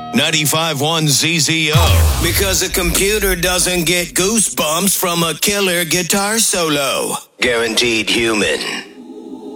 95.1 ZZO. Because a computer doesn't get goosebumps from a killer guitar solo. Guaranteed human.